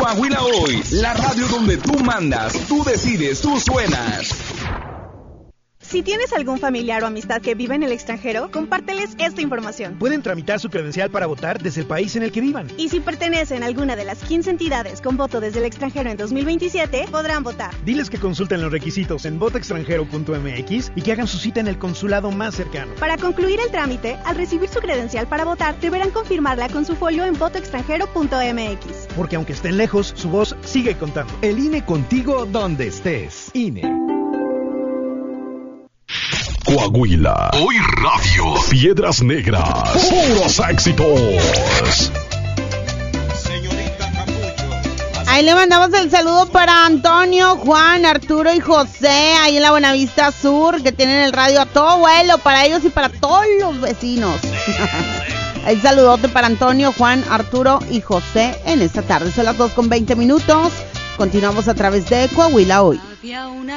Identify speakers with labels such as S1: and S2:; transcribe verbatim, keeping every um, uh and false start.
S1: Coahuila Hoy, la radio donde tú mandas, tú decides, tú suenas.
S2: Si tienes algún familiar o amistad que vive en el extranjero, compárteles esta información.
S3: Pueden tramitar su credencial para votar desde el país en el que vivan.
S2: Y si pertenecen a alguna de las quince entidades con voto desde el extranjero en dos mil veintisiete, podrán votar.
S3: Diles que consulten los requisitos en voto extranjero punto m x y que hagan su cita en el consulado más cercano.
S2: Para concluir el trámite, al recibir su credencial para votar, deberán confirmarla con su folio en voto extranjero punto m x.
S3: Porque aunque estén lejos, su voz sigue contando.
S1: El I N E contigo donde estés. I N E.
S4: Coahuila. Hoy Radio. Piedras Negras. Puros éxitos.
S5: Ahí le mandamos el saludo para Antonio, Juan, Arturo y José, ahí en la Buenavista Sur, que tienen el radio a todo vuelo, para ellos y para todos los vecinos. El saludote para Antonio, Juan, Arturo y José en esta tarde. Son las dos con veinte minutos. Continuamos a través de Coahuila Hoy.